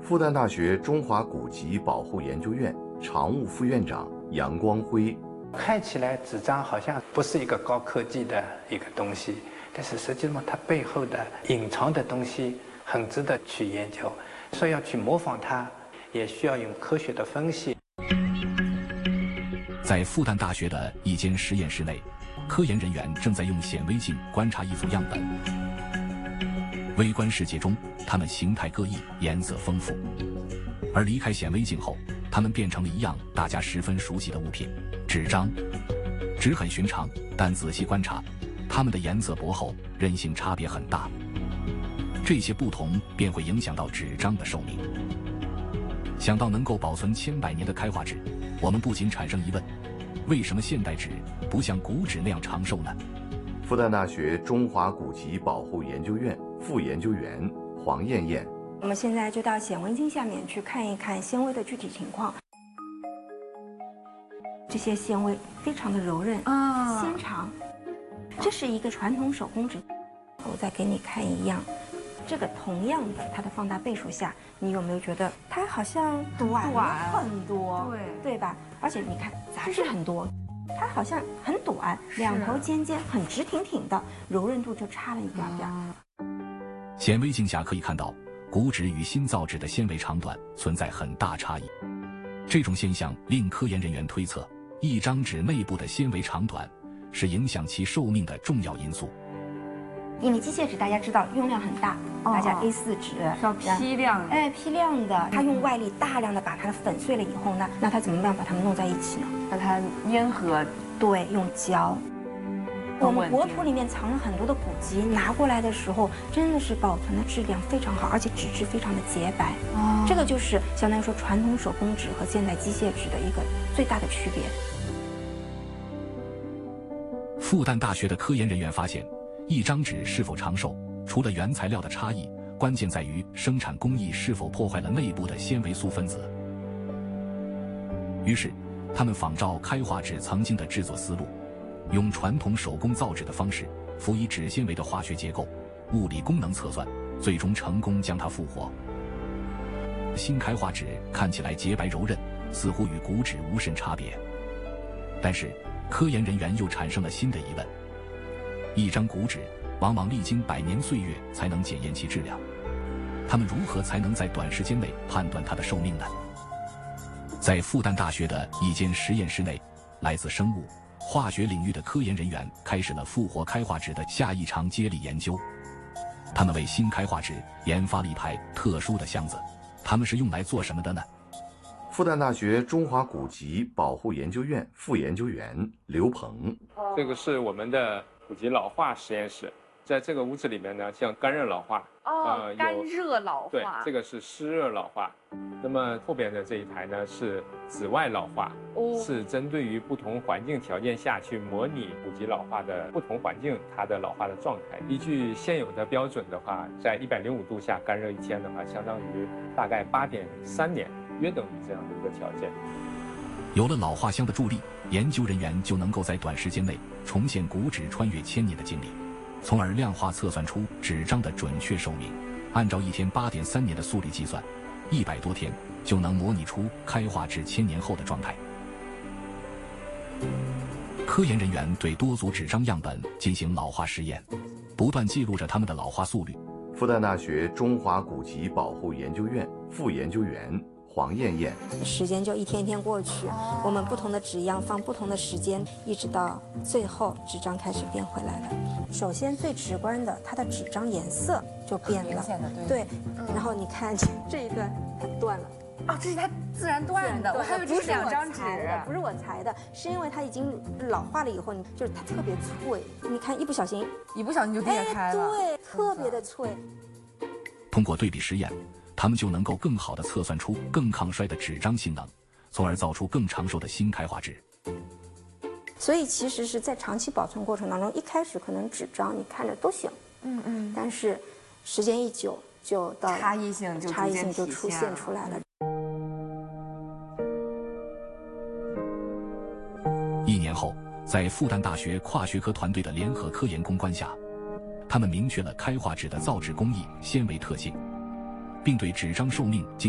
复旦大学中华古籍保护研究院常务副院长杨光辉。 看起来纸张好像不是一个高科技的一个东西，但是实际上它背后的隐藏的东西很值得去研究。说要去模仿它，也需要用科学的分析。 在复旦大学的一间实验室内，科研人员正在用显微镜观察一组样本。微观世界中，它们形态各异，颜色丰富。而离开显微镜后，它们变成了一样大家十分熟悉的物品——纸张。纸很寻常，但仔细观察，它们的颜色薄厚、韧性差别很大。这些不同便会影响到纸张的寿命。想到能够保存千百年的开化纸，我们不禁产生疑问：为什么现代纸不像古纸那样长寿呢？ 复旦大学中华古籍保护研究院副研究员黄艳艳。 我们现在就到显微镜下面去看一看纤维的具体情况。这些纤维非常的柔韧纤长，这是一个传统手工纸。我再给你看一样，这个同样的它的放大倍数下，你有没有觉得它好像短了很多？对吧？而且你看杂质很多，它好像很短，两头尖尖，很直挺挺的，柔韧度就差了一点点。 显微镜下可以看到，古纸与新造纸的纤维长短存在很大差异。这种现象令科研人员推测，一张纸内部的纤维长短是影响其寿命的重要因素。 因为机械纸大家知道用量很大，大家 A4 纸要批量， 批量的，它用外力大量的把它粉碎了以后呢，那它怎么样把它们弄在一起呢？ 把它粘合， 对，用胶。我们国土里面藏了很多的古籍，拿过来的时候真的是保存的质量非常好，而且纸质非常的洁白。这个就是相当于说传统手工纸和现代机械纸的一个最大的区别。 复旦大学的科研人员发现，一张纸是否长寿，除了原材料的差异，关键在于生产工艺是否破坏了内部的纤维素分子。于是，他们仿照开化纸曾经的制作思路，用传统手工造纸的方式，辅以纸纤维的化学结构、物理功能测算，最终成功将它复活。新开化纸看起来洁白柔韧，似乎与古纸无甚差别。但是，科研人员又产生了新的疑问：一张古纸往往历经百年岁月才能检验其质量，他们如何才能在短时间内判断它的寿命呢？在复旦大学的一间实验室内，来自生物、化学领域的科研人员开始了复活开化纸的下一场接力研究。他们为新开化纸研发了一排特殊的箱子，它们是用来做什么的呢？ 复旦大学中华古籍保护研究院副研究员刘鹏。 这个是我们的古籍老化实验室，在这个屋子里面呢，像干热老化， 干热老化， 对，这个是湿热老化。那么后边的这一台呢是紫外老化，是针对于不同环境条件下去模拟古籍老化的不同环境它的老化的状态。依据现有的标准的话，在105度下干热一天的话，相当于大概8.3年，约等于这样的一个条件。 有了老化箱的助力，研究人员就能够在短时间内重现古纸穿越千年的经历，从而量化测算出纸张的准确寿命。按照一天8.3年的速率计算，100多天就能模拟出开化至1000年后的状态。科研人员对多组纸张样本进行老化实验，不断记录着它们的老化速率。 复旦大学中华古籍保护研究院副研究员黄艳艳。 时间就一天一天过去，我们不同的纸样放不同的时间，一直到最后纸张开始变回来了。首先最直观的，它的纸张颜色就变了，对，然后你看这一段它断了。 这是它自然断的，我还以为这是2张纸， 不是我裁的，是因为它已经老化了以后，就是它特别脆，你看一不小心就裂开了， 对，特别的脆。 通过对比实验，他们就能够更好地测算出更抗衰的纸张性能，从而造出更长寿的新开化纸。 所以其实是在长期保存过程当中，一开始可能纸张你看着都行，但是时间一久就到差异性就出现出来了。 1年后，在复旦大学跨学科团队的联合科研攻关下，他们明确了开化纸的造纸工艺、纤维特性，并对纸张寿命进